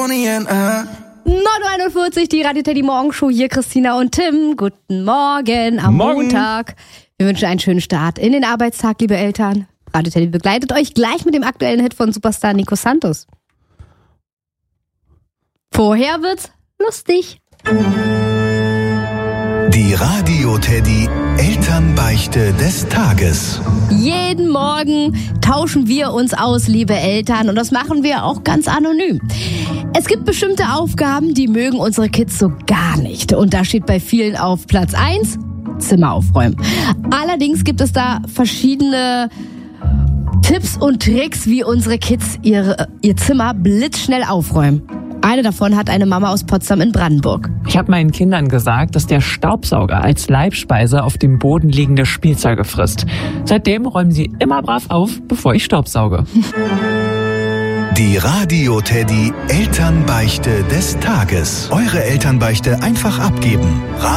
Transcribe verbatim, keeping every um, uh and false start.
Bonnie and I. neun Uhr einundvierzig, die Radio Teddy Morgenshow. Hier Christina und Tim. Guten Morgen am Morgen. Montag. Wir wünschen einen schönen Start in den Arbeitstag, liebe Eltern. Radio Teddy begleitet euch gleich mit dem aktuellen Hit von Superstar Nico Santos. Vorher wird's lustig. Die Radio Teddy Elternbeichte des Tages. Jeden Morgen tauschen wir uns aus, liebe Eltern, und das machen wir auch ganz anonym. Es gibt bestimmte Aufgaben, die mögen unsere Kids so gar nicht. Und da steht bei vielen auf Platz eins Zimmer aufräumen. Allerdings gibt es da verschiedene Tipps und Tricks, wie unsere Kids ihre, ihr Zimmer blitzschnell aufräumen. Eine davon hat eine Mama aus Potsdam in Brandenburg. Ich habe meinen Kindern gesagt, dass der Staubsauger als Leibspeise auf dem Boden liegende Spielzeuge frisst. Seitdem räumen sie immer brav auf, bevor ich staubsauge. Die Radio Teddy Elternbeichte des Tages. Eure Elternbeichte einfach abgeben.